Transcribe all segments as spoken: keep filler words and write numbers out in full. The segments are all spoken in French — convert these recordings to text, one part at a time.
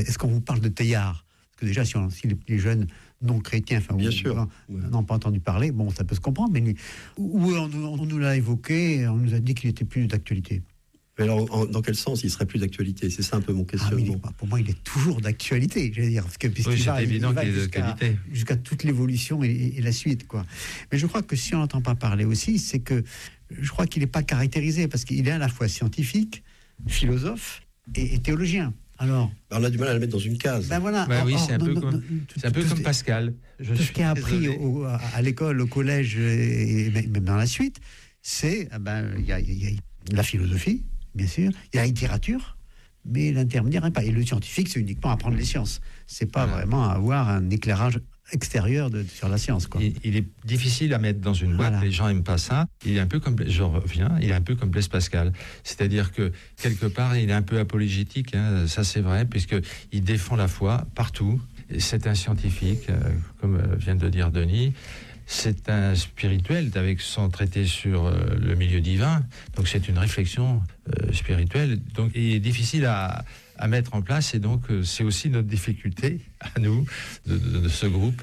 Est-ce qu'on vous parle de Teilhard ? Parce que déjà, si, on, si les, les jeunes non chrétiens, enfin, bien ou, sûr, n'ont ouais. pas entendu parler, bon, ça peut se comprendre, mais où on, on, on nous l'a évoqué, on nous a dit qu'il n'était plus d'actualité. Mais alors, en, dans quel sens il serait plus d'actualité ? C'est ça un peu mon questionnement. Ah, pour moi, il est toujours d'actualité, je veux dire, parce que oui, c'est va, évident il va qu'il est jusqu'à, d'actualité. jusqu'à toute l'évolution et, et, et la suite, quoi. Mais je crois que si on n'entend pas parler aussi, c'est que je crois qu'il n'est pas caractérisé, parce qu'il est à la fois scientifique, philosophe et, et théologien. Alors, ben, on a du mal à le mettre dans une case. Ben voilà. Ben oui, or, c'est un non, peu non, comme, non, c'est un peu comme Pascal. Je tout ce qui est appris au, à l'école, au collège et même dans la suite, c'est il ben, y, y, y a la philosophie, bien sûr, il y a la littérature, mais l'intermédiaire n'est pas. Et le scientifique, c'est uniquement apprendre les sciences. C'est pas voilà. vraiment avoir un éclairage extérieur de, sur la science, quoi. Il, il est difficile à mettre dans une boîte, voilà. Les gens n'aiment pas ça. Il est un peu comme, je reviens, il est un peu comme Blaise Pascal. C'est-à-dire que, quelque part, il est un peu apologétique, hein, ça c'est vrai, puisqu'il défend la foi partout. C'est un scientifique, euh, comme vient de dire Denis. C'est un spirituel avec son traité sur euh, le milieu divin. Donc c'est une réflexion euh, spirituelle. Donc il est difficile à, à mettre en place. Et donc euh, c'est aussi notre difficulté à nous, de, de, de ce groupe,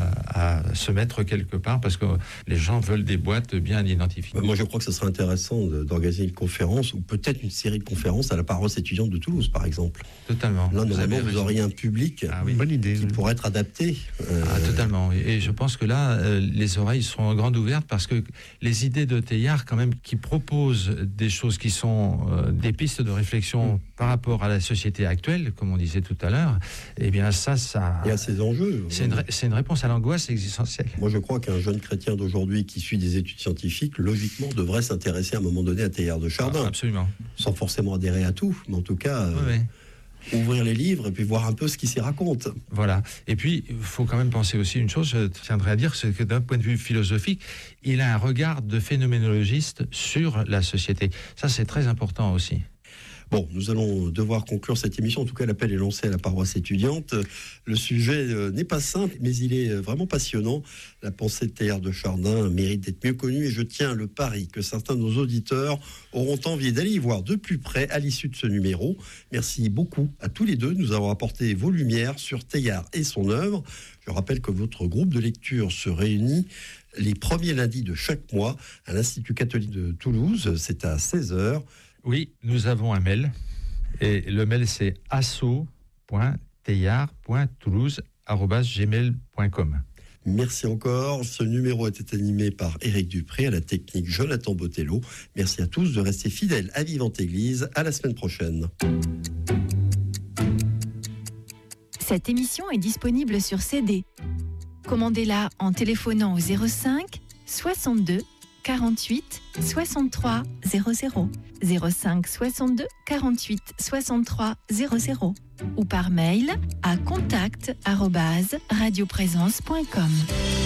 à, à se mettre quelque part, parce que les gens veulent des boîtes bien identifiées. Moi je crois que ce serait intéressant de, d'organiser une conférence, ou peut-être une série de conférences à la paroisse étudiante de Toulouse, par exemple. Totalement. Là, notamment, vous, vous auriez un public ah, oui. Bonne idée, qui oui. pourrait être adapté. Euh... Ah, totalement. Et je pense que là, euh, les oreilles seront grandes ouvertes, parce que les idées de Teilhard, quand même, qui proposent des choses qui sont euh, des pistes de réflexion mmh. par rapport à la société actuelle, comme on disait tout à l'heure, eh bien ça, ça... Il y a ces enjeux. C'est une, c'est une réponse à l'angoisse existentielle. Moi, je crois qu'un jeune chrétien d'aujourd'hui qui suit des études scientifiques, logiquement, devrait s'intéresser à un moment donné à Teilhard de Chardin. Ah, absolument. Sans forcément adhérer à tout, mais en tout cas... Oui, euh, oui. Ouvrir les livres et puis voir un peu ce qui s'y raconte. Voilà. Et puis, il faut quand même penser aussi une chose, je tiendrai à dire, c'est que d'un point de vue philosophique, il a un regard de phénoménologiste sur la société. Ça, c'est très important aussi. Bon, nous allons devoir conclure cette émission. En tout cas, l'appel est lancé à la paroisse étudiante. Le sujet euh, n'est pas simple, mais il est vraiment passionnant. La pensée de Teilhard de Chardin mérite d'être mieux connue, et je tiens le pari que certains de nos auditeurs auront envie d'aller y voir de plus près à l'issue de ce numéro. Merci beaucoup à tous les deux de nous avoir apporté vos lumières sur Teilhard et son œuvre. Je rappelle que votre groupe de lecture se réunit les premiers lundis de chaque mois à l'Institut catholique de Toulouse. C'est à seize heures. Oui, nous avons un mail, et le mail c'est asso point teilhard point toulouse arobase gmail point com. Merci encore. Ce numéro a été animé par Éric Dupré, à la technique Jonathan Botello. Merci à tous de rester fidèles à Vivante Église. À la semaine prochaine. Cette émission est disponible sur C D. Commandez-la en téléphonant au zéro cinq soixante-deux quarante-huit soixante-trois zéro zéro, zéro cinq soixante-deux quarante-huit soixante-trois zéro zéro ou par mail à contact arobase radioprésence point com.